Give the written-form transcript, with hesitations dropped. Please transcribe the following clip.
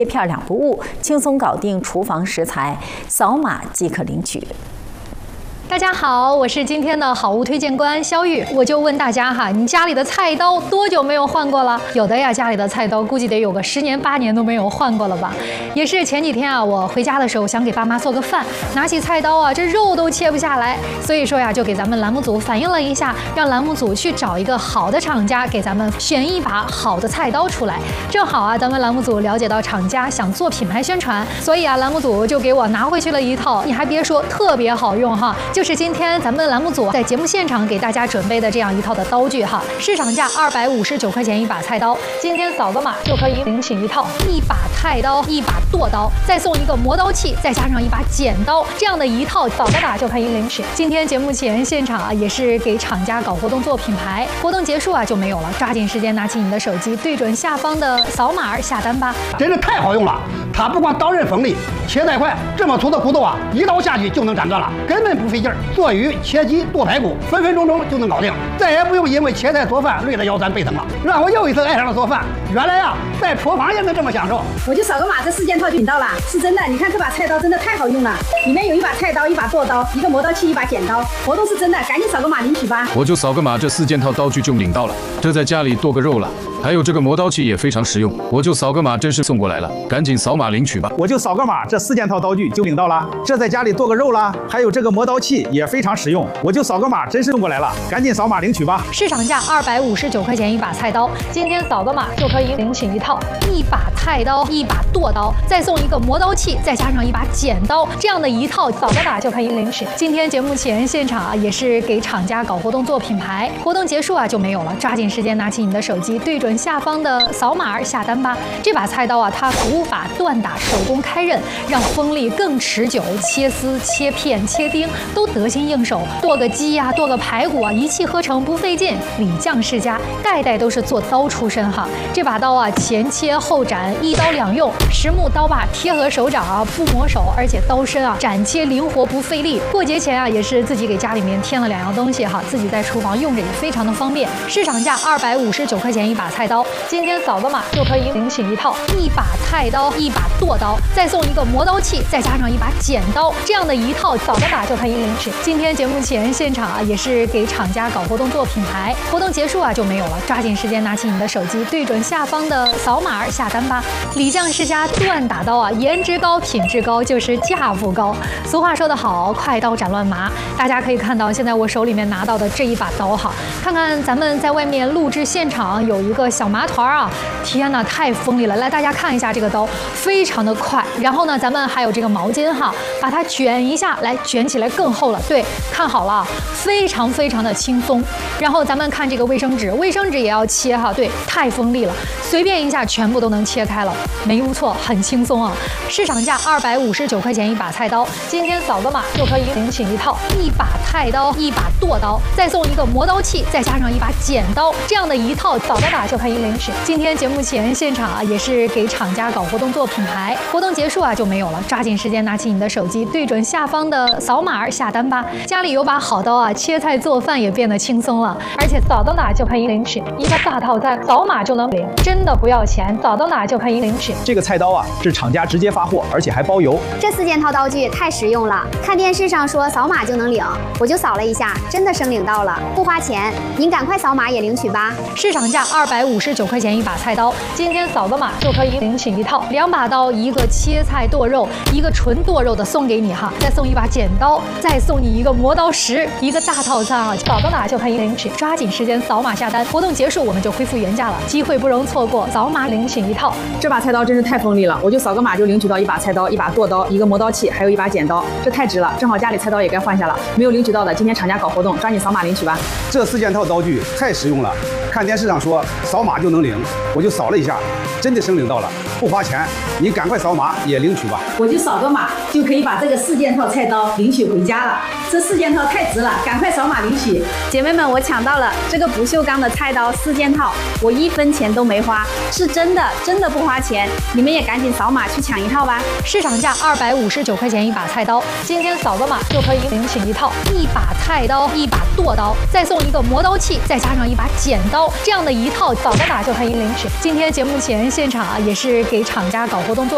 切片两不误，轻松搞定厨房食材，扫码即可领取。 大家好，我是今天的好物推荐官肖玉。我就问大家哈，你家里的菜刀多久没有换过了？有的呀，家里的菜刀估计得有个10年8年都没有换过了吧。也是前几天啊，我回家的时候想给爸妈做个饭，拿起菜刀啊，这肉都切不下来，所以说呀，就给咱们栏目组反映了一下，让栏目组去找一个好的厂家，给咱们选一把好的菜刀出来。正好啊，咱们栏目组了解到厂家想做品牌宣传，所以啊，栏目组就给我拿回去了一套，你还别说，特别好用哈。就是今天咱们栏目组在节目现场给大家准备的这样一套的刀具哈，市场价259块钱一把菜刀，今天扫个码就可以领取一套，1把菜刀、1把剁刀，再送一个磨刀器，再加上1把剪刀，这样的一套扫个码就可以领取。今天节目前现场啊，也是给厂家搞活动做品牌，活动结束啊就没有了，抓紧时间拿起你的手机，对准下方的扫码下单吧。 真是太好用了，它不光刀刃锋利，切带快，这么粗的骨头啊，一刀下去就能斩断了，根本不费劲儿。做鱼、切鸡、剁排骨，分分钟钟就能搞定，再也不用因为切菜做饭累得腰酸背疼了，让我又一次爱上了做饭。原来啊，在厨房也能这么享受。 我就扫个码，这4件套就领到了，是真的。你看这把菜刀真的太好用了，里面有1把菜刀、1把剁刀、1个磨刀器、1把剪刀，活动是真的，赶紧扫个码领取吧。 我就扫个码，这4件套刀具就领到了，这在家里剁个肉了。还有这个磨刀器也非常实用，我就扫个码，真是送过来了，赶紧扫码领取吧。 我就扫个码，这4件套刀具就领到了，这在家里剁个肉啦。还有这个磨刀器也非常实用，我就扫个码，真是送过来了，赶紧扫码领取吧。 市场价259块钱一把菜刀，今天扫个码就可以领取一套，1把菜刀、1把剁刀，再送一个磨刀器，再加上1把剪刀，这样的一套扫个码就可以领取。今天节目前现场啊，也是给厂家搞活动做品牌，活动结束啊就没有了，抓紧时间拿起你的手机，对准下方的扫码下单吧。这把菜刀啊，它古法锻打，手工开刃，让锋利更持久，切丝、切片、切丁都得心应手。剁个鸡呀、剁个排骨啊，一气呵成，不费劲。李将世家，代代都是做刀出身哈。这把刀啊，前切后斩，一刀两用，实木刀把贴合手掌啊，不磨手，而且刀身啊，斩切灵活，不费力。过节前啊，也是自己给家里面添了2样东西哈，自己在厨房用着也非常的方便。市场价259块钱一把菜刀。今天扫个码就可以领取一套，1把菜刀、1把剁刀，再送一个磨刀器，再加上1把剪刀，这样的一套扫个码就可以领取。今天节目前现场啊，也是给厂家搞活动做品牌，活动结束啊就没有了，抓紧时间拿起你的手机，对准下方的扫码下单吧。李将世家锻打刀啊，颜值高、品质高，就是价不高。俗话说得好，快刀斩乱麻。大家可以看到，现在我手里面拿到的这一把刀哈，看看咱们在外面录制现场有一个小麻团啊，天哪，太锋利了！来，大家看一下这个刀，非常的快。然后呢，咱们还有这个毛巾哈，把它卷一下，来卷起来更厚了。对，看好了，非常非常的轻松。然后咱们看这个卫生纸，卫生纸也要切哈，对，太锋利了，随便一下全部都能切开了，没误错，很轻松啊。市场价259块钱一把菜刀，今天扫个码就可以领取一套，1把菜刀、1把剁刀，再送一个磨刀器，再加上1把剪刀，这样的一套扫个码就可以领取。今天节目前现场啊，也是给厂家搞活动做品牌，活动结束啊就没有了，抓紧时间拿起你的手机，对准下方的扫码下单吧。家里有把好刀啊，切菜做饭也变得轻松了，而且扫到哪就可以领取一个大套餐，扫码就能领，真的不要钱，扫到哪就可以领取。 这个菜刀啊，是厂家直接发货，而且还包邮。 这4件套刀具太实用了，看电视上说扫码就能领，我就扫了一下，真的申领到了，不花钱，您赶快扫码也领取吧。 市场价259块钱一把菜刀，今天扫个码就可以领取一套，2把刀，一个切菜剁肉，一个纯剁肉的送给你哈，再送1把剪刀，再送你一个磨刀石，一个大套餐啊，扫个码就可以领取，抓紧时间扫码下单，活动结束我们就恢复原价了，机会不容错过，扫码领取一套。 这把菜刀真是太锋利了，我就扫个码就领取到1把菜刀、1把剁刀、一个磨刀器，还有1把剪刀，这太值了，正好家里菜刀也该换下了，没有领取到的，今天厂家搞活动，抓紧扫码领取吧。 这4件套刀具太实用了，看电视上说扫码就能领，我就扫了一下，真的申领到了，不花钱，你赶快扫码也领取吧。 我就扫个码就可以把这个4件套菜刀领取回家了，这4件套太值了，赶快扫码领取。姐妹们，我抢到了这个不锈钢的菜刀4件套，我1分钱都没花，是真的，真的不花钱，你们也赶紧扫码去抢一套吧。 市场价259块钱一把菜刀，今天扫个码就可以领取一套，1把菜刀、1把剁刀，再送一个磨刀器，再加上1把剪刀，这样的一套扫个码就可以领取。今天节目前现场啊，也是给厂家搞活动做